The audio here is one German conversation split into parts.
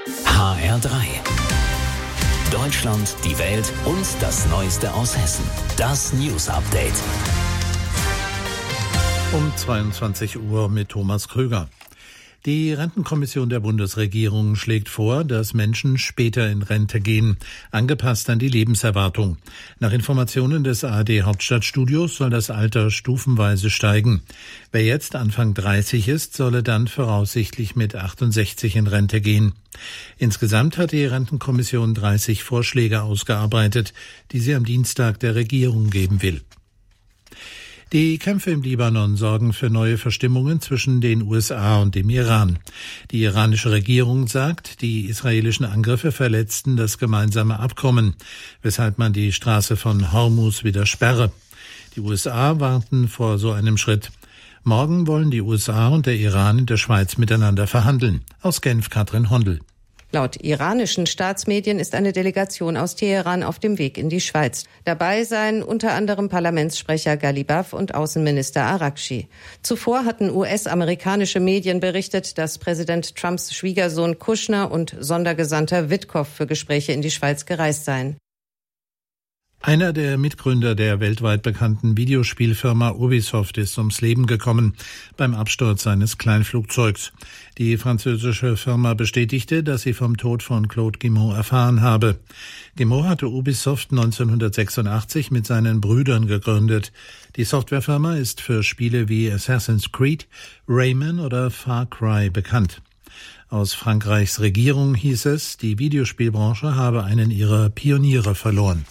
HR3. Deutschland, die Welt und das Neueste aus Hessen. Das News Update. Um 22 Uhr mit Thomas Krüger. Die Rentenkommission der Bundesregierung schlägt vor, dass Menschen später in Rente gehen, angepasst an die Lebenserwartung. Nach Informationen des ARD Hauptstadtstudios soll das Alter stufenweise steigen. Wer jetzt Anfang 30 ist, solle dann voraussichtlich mit 68 in Rente gehen. Insgesamt hat die Rentenkommission 30 Vorschläge ausgearbeitet, die sie am Dienstag der Regierung geben will. Die Kämpfe im Libanon sorgen für neue Verstimmungen zwischen den USA und dem Iran. Die iranische Regierung sagt, die israelischen Angriffe verletzten das gemeinsame Abkommen, weshalb man die Straße von Hormuz wieder sperre. Die USA warten vor so einem Schritt. Morgen wollen die USA und der Iran in der Schweiz miteinander verhandeln. Aus Genf Katrin Hondel. Laut iranischen Staatsmedien ist eine Delegation aus Teheran auf dem Weg in die Schweiz. Dabei seien unter anderem Parlamentssprecher Ghalibaf und Außenminister Araghchi. Zuvor hatten US-amerikanische Medien berichtet, dass Präsident Trumps Schwiegersohn Kushner und Sondergesandter Witkow für Gespräche in die Schweiz gereist seien. Einer der Mitgründer der weltweit bekannten Videospielfirma Ubisoft ist ums Leben gekommen beim Absturz seines Kleinflugzeugs. Die französische Firma bestätigte, dass sie vom Tod von Claude Guimont erfahren habe. Guimont hatte Ubisoft 1986 mit seinen Brüdern gegründet. Die Softwarefirma ist für Spiele wie Assassin's Creed, Rayman oder Far Cry bekannt. Aus Frankreichs Regierung hieß es, die Videospielbranche habe einen ihrer Pioniere verloren.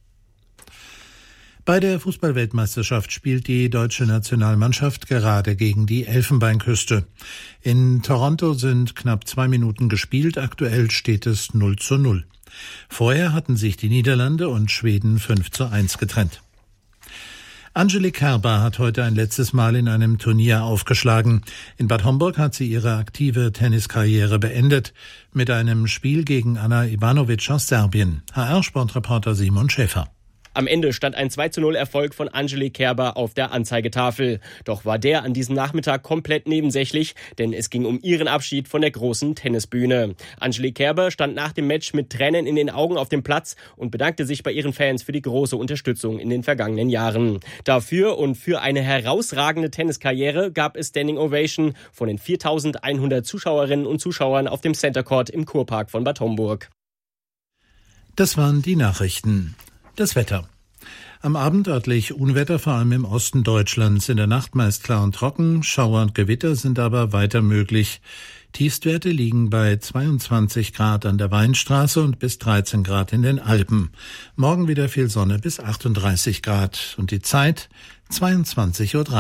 Bei der Fußballweltmeisterschaft spielt die deutsche Nationalmannschaft gerade gegen die Elfenbeinküste. In Toronto sind knapp 2 Minuten gespielt, aktuell steht es 0:0. Vorher hatten sich die Niederlande und Schweden 5:1 getrennt. Angelique Kerber hat heute ein letztes Mal in einem Turnier aufgeschlagen. In Bad Homburg hat sie ihre aktive Tenniskarriere beendet mit einem Spiel gegen Ana Ivanovic aus Serbien. HR-Sportreporter Simon Schäfer. Am Ende stand ein 2:0-Erfolg von Angelique Kerber auf der Anzeigetafel. Doch war der an diesem Nachmittag komplett nebensächlich, denn es ging um ihren Abschied von der großen Tennisbühne. Angelique Kerber stand nach dem Match mit Tränen in den Augen auf dem Platz und bedankte sich bei ihren Fans für die große Unterstützung in den vergangenen Jahren. Dafür und für eine herausragende Tenniskarriere gab es Standing Ovation von den 4.100 Zuschauerinnen und Zuschauern auf dem Center Court im Kurpark von Bad Homburg. Das waren die Nachrichten. Das Wetter. Am Abend örtlich Unwetter, vor allem im Osten Deutschlands. In der Nacht meist klar und trocken. Schauer und Gewitter sind aber weiter möglich. Tiefstwerte liegen bei 22 Grad an der Weinstraße und bis 13 Grad in den Alpen. Morgen wieder viel Sonne bis 38 Grad. Und die Zeit 22:03 Uhr.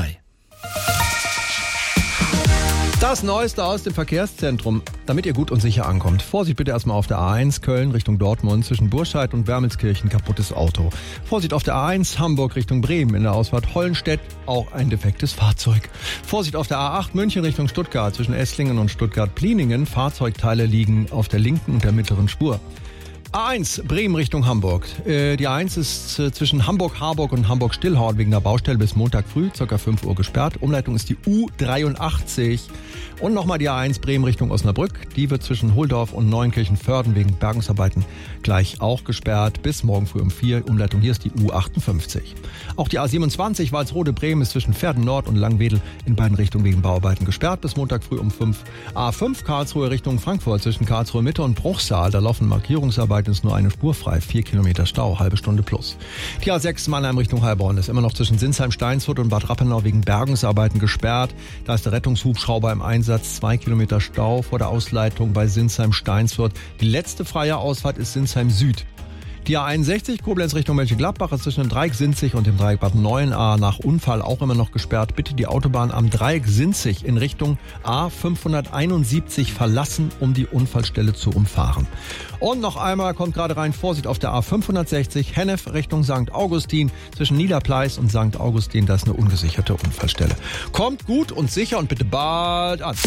Das Neueste aus dem Verkehrszentrum, damit ihr gut und sicher ankommt. Vorsicht bitte erstmal auf der A1 Köln Richtung Dortmund zwischen Burscheid und Wermelskirchen, kaputtes Auto. Vorsicht auf der A1 Hamburg Richtung Bremen in der Ausfahrt Hollenstedt, auch ein defektes Fahrzeug. Vorsicht auf der A8 München Richtung Stuttgart zwischen Esslingen und Stuttgart-Pliningen. Fahrzeugteile liegen auf der linken und der mittleren Spur. A1 Bremen Richtung Hamburg. Die A1 ist zwischen Hamburg-Harburg und Hamburg-Stillhorn wegen der Baustelle bis Montag früh, ca. 5 Uhr gesperrt. Umleitung ist die U83. Und nochmal die A1 Bremen Richtung Osnabrück. Die wird zwischen Holdorf und Neuenkirchen-Vörden wegen Bergungsarbeiten gleich auch gesperrt. Bis morgen früh um 4. Umleitung hier ist die U58. Auch die A27 Walsrode-Bremen ist zwischen Verden Nord und Langwedel in beiden Richtungen wegen Bauarbeiten gesperrt. Bis Montag früh um 5. A5 Karlsruhe Richtung Frankfurt zwischen Karlsruhe Mitte und Bruchsal. Da laufen Markierungsarbeiten, ist nur eine Spur frei. 4 Kilometer Stau, halbe Stunde plus. Die A6 Mannheim Richtung Heilbronn ist immer noch zwischen Sinsheim-Steinsfurt und Bad Rappenau wegen Bergungsarbeiten gesperrt. Da ist der Rettungshubschrauber im Einsatz. 2 Kilometer Stau vor der Ausleitung bei Sinsheim-Steinsfurt. Die letzte freie Ausfahrt ist Sinsheim Süd. Die A61 Koblenz Richtung Mönchengladbach ist zwischen dem Dreieck Sinzig und dem Dreieck Bad Neuenahr nach Unfall auch immer noch gesperrt. Bitte die Autobahn am Dreieck Sinzig in Richtung A571 verlassen, um die Unfallstelle zu umfahren. Und noch einmal kommt gerade rein, Vorsicht auf der A560 Hennef Richtung St. Augustin zwischen Niederpleis und St. Augustin. Da ist eine ungesicherte Unfallstelle. Kommt gut und sicher und bitte bald an.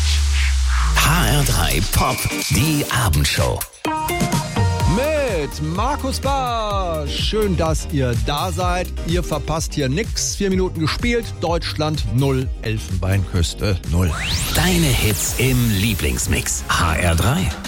HR3 Pop, die Abendshow. Mit Markus Barsch. Schön, dass ihr da seid. Ihr verpasst hier nix. 4 Minuten gespielt. Deutschland 0, Elfenbeinküste 0. Deine Hits im Lieblingsmix. HR3.